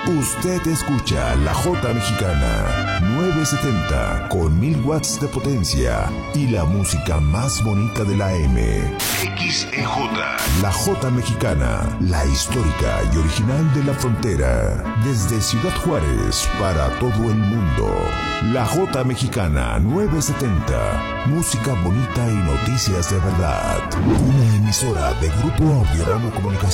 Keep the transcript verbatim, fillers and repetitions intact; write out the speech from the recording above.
Usted escucha la Jota Mexicana novecientos setenta con mil watts de potencia y la música más bonita de la M. X E J. La Jota Mexicana, la histórica y original de la frontera. Desde Ciudad Juárez para todo el mundo. La Jota Mexicana novecientos setenta. Música bonita y noticias de verdad. Una emisora de Grupo Audiorama Comunicación.